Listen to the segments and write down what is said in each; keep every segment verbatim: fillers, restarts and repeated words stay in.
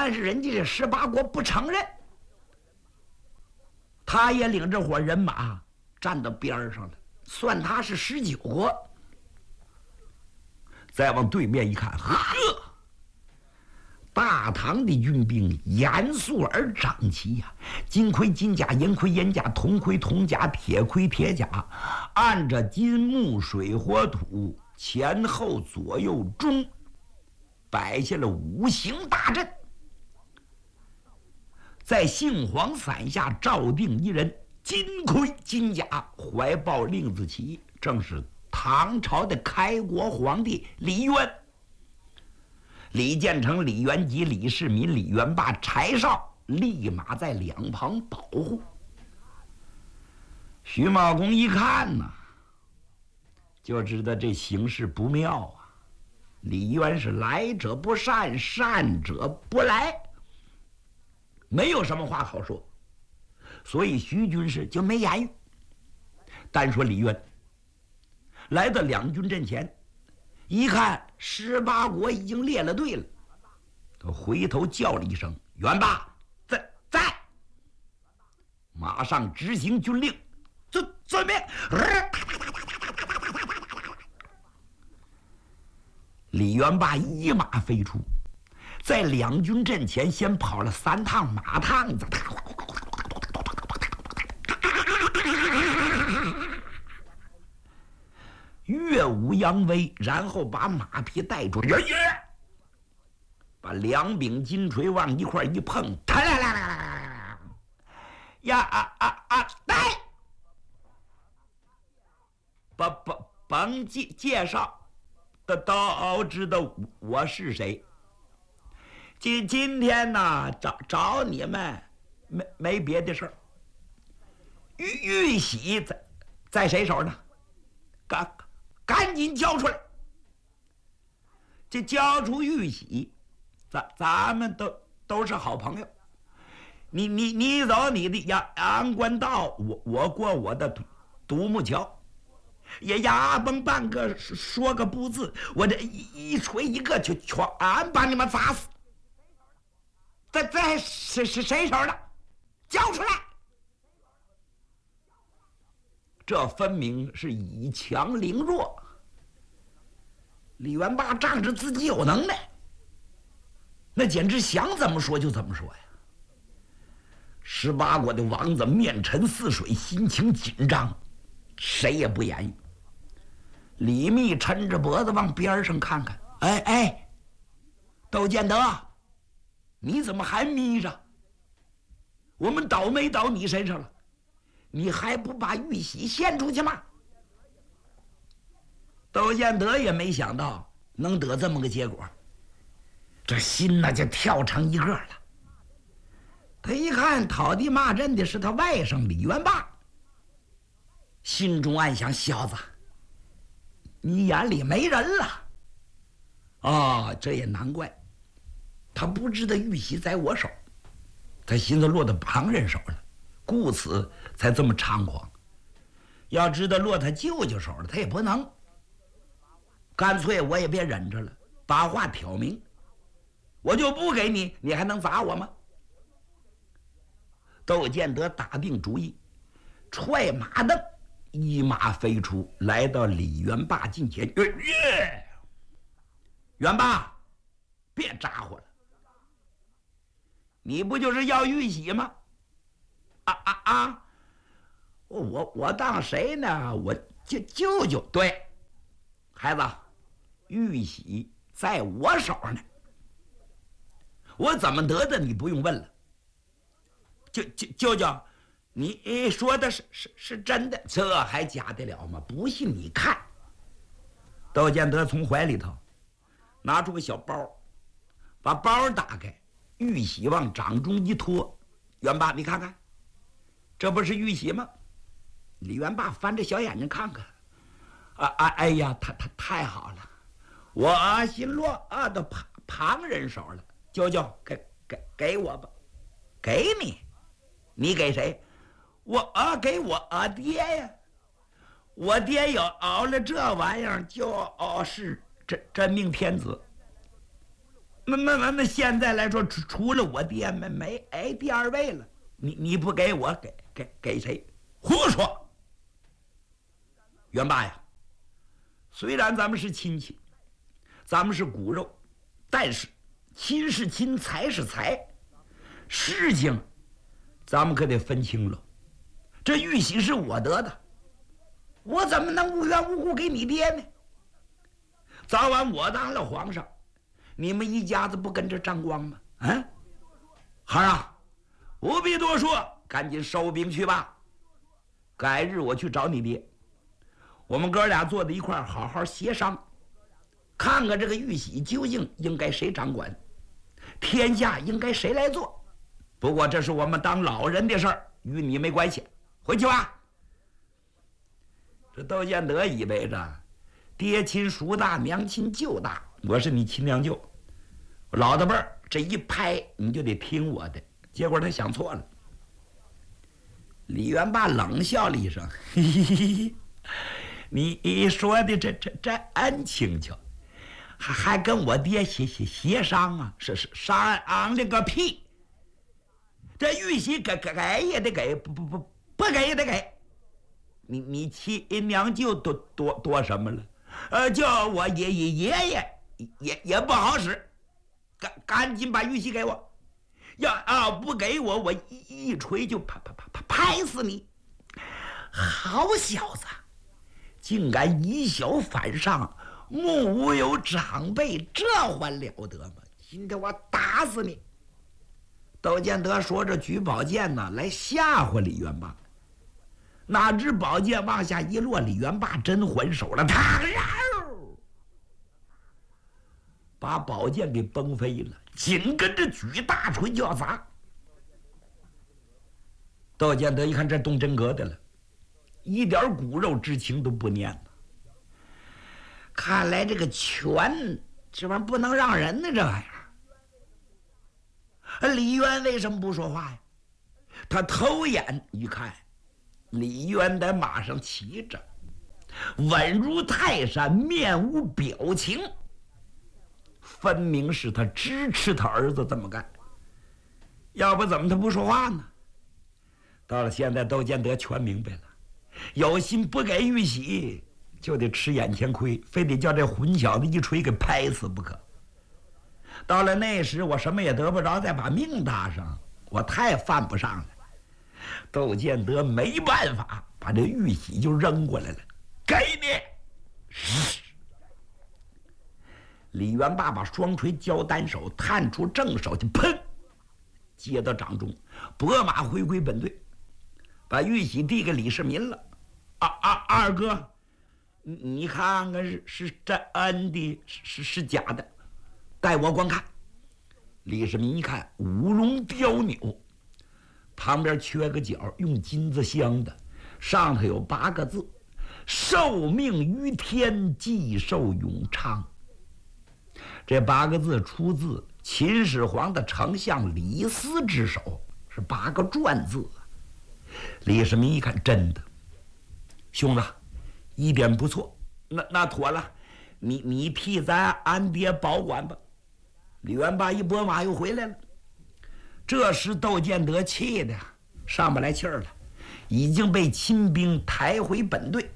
但是人家这十八国不承认，他也领着伙人马站到边上了，算他是十九国。再往对面一看，呵，大唐的军兵严肃而整齐呀、啊，金盔金甲，银盔银甲，铜盔铜甲，铁盔铁甲，按着金木水火土前后左右中摆下了五行大阵。在杏黄伞下照定一人，金盔金甲，怀抱令字旗，正是唐朝的开国皇帝李渊。李建成、李元吉、李世民、李元霸、柴绍立马在两旁保护。徐茂公一看呢，就知道这形势不妙啊！李渊是来者不善，善者不来，没有什么话好说，所以徐军士就没言语。单说李渊来到两军阵前，一看十八国已经列了队了，他回头叫了一声：“元霸，在在！”马上执行军令，遵遵命。李元霸一马飞出，在两军阵前先跑了三趟马趟子，跃舞扬威，然后把马匹带住，把两柄金锤往一块一碰，呀啊啊啊！来，把把甭介介绍，都都知道我是谁。今今天呢，找找你们，没没别的事儿。玉玉玺在在谁手呢？赶赶紧交出来！这交出玉玺，咱咱们都都是好朋友。你你你走你的阳阳关道，我我过我的独独木桥，也牙崩半个说个不字，我这一一锤一个就全把你们砸死。在在谁谁谁手呢？交出来！这分明是以强凌弱。李元霸仗着自己有能耐，那简直想怎么说就怎么说呀。十八国的王子面沉似水，心情紧张，谁也不言语。李密抻着脖子往边上看看，哎哎，窦建德，你怎么还眯着？我们倒霉倒你身上了，你还不把玉玺献出去吗？窦建德也没想到能得这么个结果，这心那就跳成一个了。他一看讨地骂阵的是他外甥李元霸，心中暗想：小子，你眼里没人了啊！这也难怪，他不知道玉玺在我手，他寻思落到旁人手了，故此才这么猖狂。要知道落他舅舅手了，他也不能。干脆我也别忍着了，把话挑明，我就不给你，你还能砸我吗？窦建德打定主意，踹马蹬，一马飞出，来到李元霸近前。耶！元霸，别咋呼了，你不就是要玉玺吗？啊啊啊！我我当谁呢？我舅舅舅。对，孩子，玉玺在我手呢，我怎么得的你不用问了。舅舅舅舅，你说的是是是真的，这还假得了吗？不信你看。窦建德从怀里头拿出个小包，把包打开，玉玺往掌中一托。元霸，你看看，这不是玉玺吗？李元霸翻着小眼睛看看，啊啊！哎呀，他他太好了，我心落啊到旁旁人手了。舅舅，给给给我吧，给你，你给谁？我啊，给我啊爹呀！我爹要熬了这玩意儿，就是真真命天子。 那那那那现在来说，除除了我爹，没没哎第二位了。你你不给我，给给给谁？胡说！元爸呀，虽然咱们是亲戚，咱们是骨肉，但是亲是亲，财是财，事情咱们可得分清了。这玉玺是我得的，我怎么能无缘无故给你爹呢？早晚我当了皇上，你们一家子不跟着沾光吗？啊，孩儿啊，不必多说，赶紧收兵去吧。改日我去找你爹，我们哥俩坐在一块儿，好好协商，看看这个玉玺究竟应该谁掌管，天下应该谁来做。不过这是我们当老人的事儿，与你没关系。回去吧。这窦建德以为着爹亲叔大，娘亲舅大，我是你亲娘舅，老的辈儿这一拍你就得听我的。结果他想错了。李元霸冷笑了一声：“嘿嘿嘿，你说的这这这真轻巧，还还跟我爹协协协商啊？是是商量个屁！这玉玺给给也得给，不不不不给也得给。你你亲娘舅多多多什么了？呃，叫我爷爷爷爷也也不好使，赶赶紧把玉玺给我。要啊不给我，我一一锤就拍拍拍拍拍死你！好小子，竟敢以小反上，目无有长辈，这还了得吗？今天我打死你！”窦建德说着举宝剑呢，来吓唬李元霸。哪知宝剑往下一落，李元霸真还手了，他把宝剑给崩飞了，紧跟着举大锤就要砸。窦建德一看这动真格的了，一点骨肉之情都不念了。看来这个拳这玩意儿不能让人呢，这玩意儿。李渊为什么不说话呀？他偷眼一看，李渊在马上骑着，稳如泰山，面无表情，分明是他支持他儿子这么干。要不怎么他不说话呢？到了现在，窦建德全明白了，有心不给玉玺，就得吃眼前亏，非得叫这混小子一锤给拍死不可。到了那时，我什么也得不着，再把命搭上，我太犯不上了。窦建德没办法，把这玉玺就扔过来了，给你！李元霸把双锤交单手，探出正手就砰，接到掌中，拨马回归本队，把玉玺递给李世民了。啊啊，二哥，你你看看是是真的，是是假的？带我观看。李世民一看，五龙雕钮，旁边缺个角，用金子镶的，上头有八个字：受命于天，既寿永昌。这八个字出自秦始皇的丞相李斯之手，是八个篆字。李世民一看，真的，兄子，一点不错，那那妥了，你你替咱俺爹保管吧。李元霸一拨马又回来了。这时窦建德气的上不来气儿了，已经被亲兵抬回本队。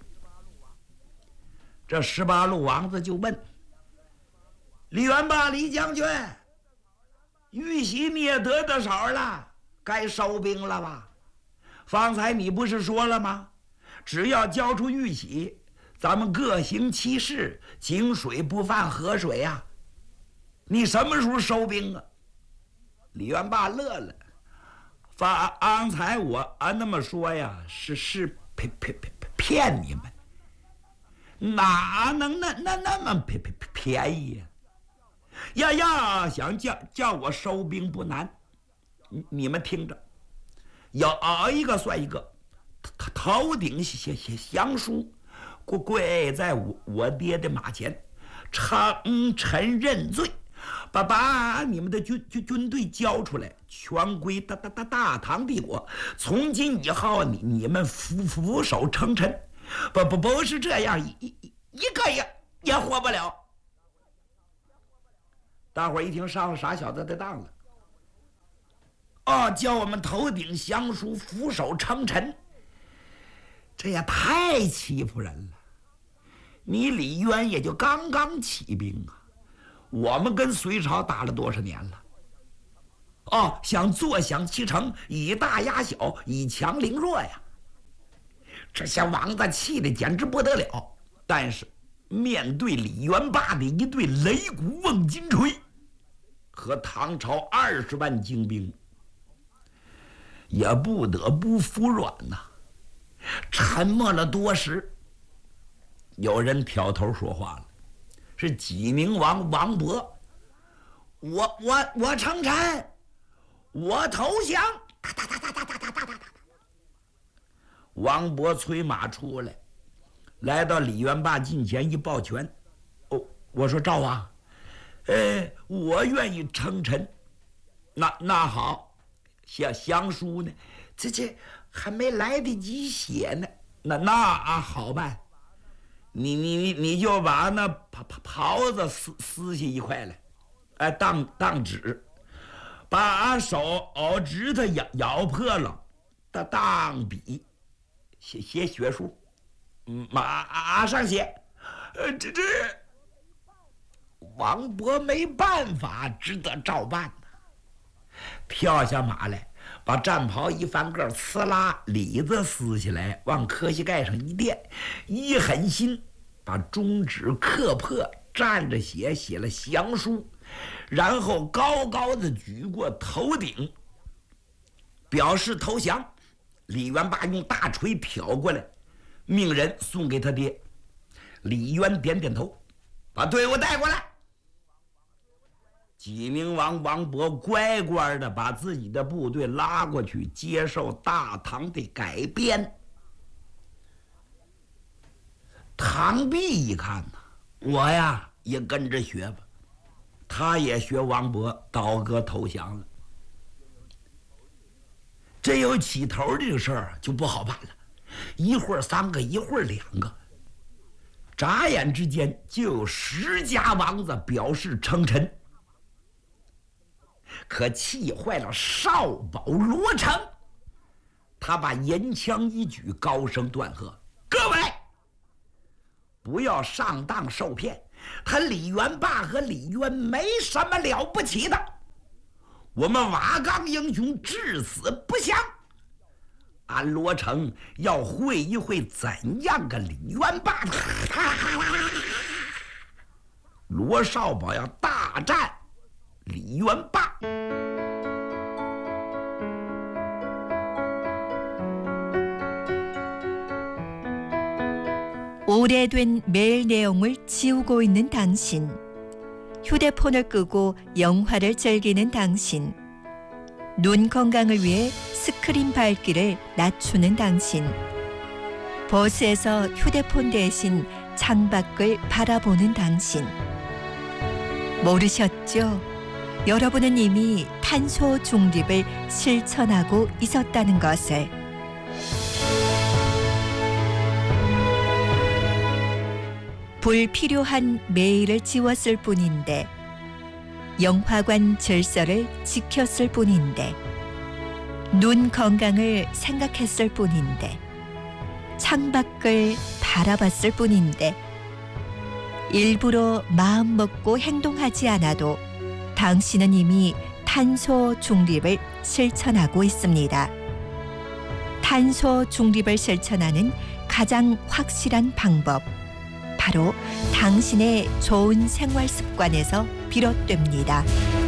这十八路王子就问李元霸：“李将军，玉玺你也得到手了，该收兵了吧？方才你不是说了吗？只要交出玉玺，咱们各行其事，井水不犯河水呀、啊。你什么时候收兵啊？”李元霸乐了：“方才我啊那么说呀，是是骗骗骗骗你们，哪能那那那么便便便宜呀、啊？要要想叫叫我收兵不难，你你们听着，有一个算一个，头顶写写降书，跪跪在我我爹的马前，称臣认罪。”把把你们的军军军队交出来，全归大大大大唐帝国。从今以后，你你们俯俯首称臣，不不不是这样，一一一个也也活不了。 大伙儿一听上了傻小子的当了。哦，叫我们头顶降书，俯首称臣，这也太欺负人了。你李渊也就刚刚起兵啊，我们跟隋朝打了多少年了？哦，想坐享其成，以大压小，以强凌弱呀。这些王子气得简直不得了。但是面对李元霸的一对擂鼓瓮金锤和唐朝二十万精兵，也不得不服软呐、啊。沉默了多时，有人挑头说话了，是济宁王王勃。我我我称臣，我投降。哒哒哒哒哒哒哒哒哒哒。王勃催马出来，来到李元霸近前一抱拳。哦，我说赵王，呃，我愿意称臣。那那好，写降书呢，这这还没来得及写呢。那那啊，好办，你你你你就把那袍袍子撕撕下一块来，哎，当当纸，把手指头咬咬破了，的当笔，写写血书，嗯，马上写。呃，这这，王勃没办法，只得照办呐。跳下马来，把战袍一翻个，呲啦，里子撕下来，往磕膝盖上一垫，一狠心把中指刻破，蘸着血写了降书，然后高高的举过头顶，表示投降。李元霸用大锤挑过来，命人送给他爹。李渊点点头，把队伍带过来。济宁王王勃乖乖的把自己的部队拉过去，接受大唐的改编。唐弼一看呐，我呀也跟着学吧，他也学王勃倒戈投降了。这有起头这个事儿就不好办了，一会儿三个，一会儿两个，眨眼之间就有十家王子表示称臣。可气坏了少保罗成，他把银枪一举，高声断喝：各位不要上当受骗，他李元霸和李渊没什么了不起的，我们瓦岗英雄至死不降。俺罗成要会一会怎样个李元霸，罗少保要大战李元霸。 오래된 메일 내용을 지우고 있는 당신, 휴대폰을 끄고 영화를 즐기는 당신, 눈 건강을 위해 스크린 밝기를 낮추는 당신, 버스에서 휴대폰 대신 창밖을 바라보는 당신. 모르셨죠? 여러분은 이미 탄소 중립을 실천하고 있었다는 것을. 불필요한 메일을 지웠을 뿐인데, 영화관 질서를 지켰을 뿐인데, 눈 건강을 생각했을 뿐인데, 창밖을 바라봤을 뿐인데, 일부러 마음 먹고 행동하지 않아도 당신은 이미 탄소 중립을 실천하고 있습니다. 탄소 중립을 실천하는 가장 확실한 방법, 바로 당신의 좋은 생활 습관에서 비롯됩니다.